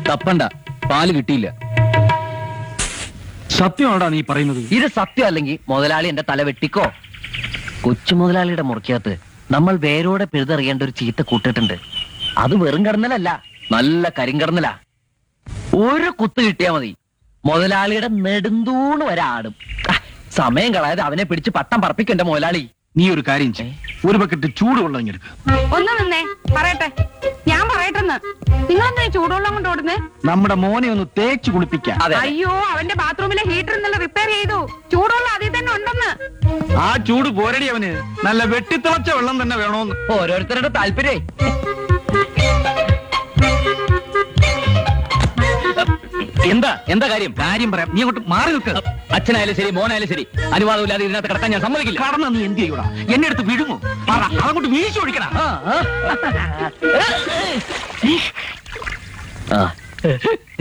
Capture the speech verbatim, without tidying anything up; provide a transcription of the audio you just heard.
തപ്പണ്ട, പാല് കിട്ടിയില്ല. സത്യമാണോടാ നീ പറയുന്നത്? ഇത് സത്യം അല്ലെങ്കിൽ മുതലാളി എന്റെ തല വെട്ടിക്കോ. കൊച്ചു മുതലാളിയുടെ മുറിക്കകത്ത് നമ്മൾ വേരോടെ പിഴുതെറിയേണ്ട ഒരു ചീത്ത കൂട്ടിട്ടുണ്ട്. അത് വെറും കടന്നലല്ല, നല്ല കരിങ്കടന്നലാ. ഒരു കുത്ത് കിട്ടിയാ മതി, മുതലാളിയുടെ നെടുന്തൂണ് വരെ ആടും. ആ, സമയം കളയാതെ അവനെ പിടിച്ച് പട്ടം പറപ്പിക്കണ്ട മുതലാളി. നീ ഒരു കാര്യം ചെയ്യ്, ഒരു ബക്കറ്റ് ചൂടുവെള്ളം ഇങ്ങ് എടുക്ക്. ഒന്ന് നിന്നേ, പറയട്ടെ, ഞാൻ പറയട്ടെന്ന്. നിങ്ങളെന്താ ചൂടുവെള്ളം കൊണ്ട് ഓടുന്നേ? നമ്മുടെ മോനെ ഒന്ന് തേച്ച് കുളിപ്പിക്കാം. അതെ, അയ്യോ, അവന്റെ ബാത്റൂമിലെ ഹീറ്റർ ഇന്നലെ റിപ്പയർ ചെയ്തു. ചൂടുവെള്ളം അതിൽ തന്നെ ഉണ്ടെന്ന്. ആ ചൂട് പോരടി അവന്, നല്ല വെട്ടിത്തിളച്ച വെള്ളം തന്നെ വേണോന്ന്. ഓരോരുത്തരുടെ താല്പര്യ. എന്താ എന്താ കാര്യം? കാര്യം പറയാം, നീ അങ്ങോട്ട് മാറി നിൽക്ക്. അച്ഛനായാലും ശരി, മോനായാലും ശരി, അനുവാദമില്ലാതെ ഇതിനകത്ത് കിടക്കാൻ ഞാൻ സമ്മതിക്കില്ല. കടന്ന നീ എന്ത് ചെയ്യൂടാ? എന്നെ അടുത്ത് വിഴുങ്ങു, പറ, അതങ്ങോട്ട് വീശി ഒഴിക്കണ. ആ